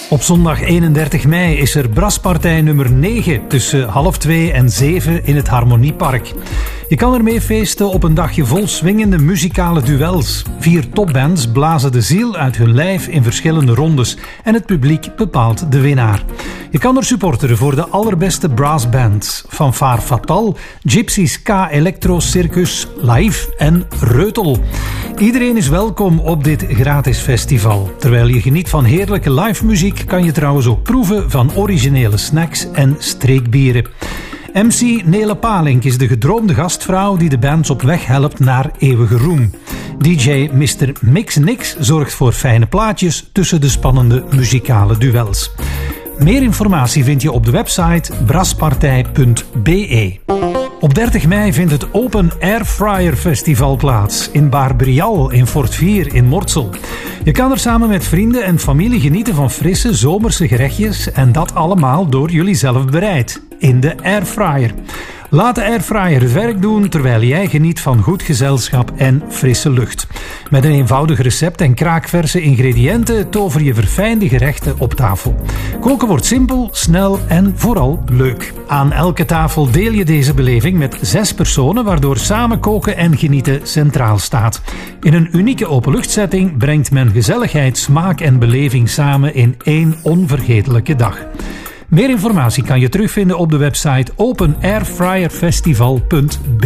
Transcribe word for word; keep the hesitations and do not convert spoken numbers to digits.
Op zondag eenendertig mei is er Braspartij nummer negen tussen half twee en zeven in het Harmoniepark. Je kan ermee feesten op een dagje vol swingende muzikale duels. Vier topbands blazen de ziel uit hun lijf in verschillende rondes en het publiek bepaalt de winnaar. Je kan er supporteren voor de allerbeste brassbands. Fanfare Fatal, Gypsies K Electro Circus Live en Reutel. Iedereen is welkom op dit gratis festival. Terwijl je geniet van heerlijke live muziek kan je trouwens ook proeven van originele snacks en streekbieren. M C Nele Palink is de gedroomde gastvrouw die de bands op weg helpt naar eeuwige roem. D J mister Mix Nix zorgt voor fijne plaatjes tussen de spannende muzikale duels. Meer informatie vind je op de website braspartij punt b e. Op dertig mei vindt het Open Air Fryer Festival plaats in Bar Brial in Fort Vier in Mortsel. Je kan er samen met vrienden en familie genieten van frisse zomerse gerechtjes en dat allemaal door jullie zelf bereid in de airfryer. Laat de airfryer het werk doen terwijl jij geniet van goed gezelschap en frisse lucht. Met een eenvoudig recept en kraakverse ingrediënten tover je verfijnde gerechten op tafel. Koken wordt simpel, snel en vooral leuk. Aan elke tafel deel je deze beleving met zes personen, waardoor samen koken en genieten centraal staat. In een unieke openluchtsetting brengt men gezelligheid, smaak en beleving samen in één onvergetelijke dag. Meer informatie kan je terugvinden op de website open air fryer festival punt b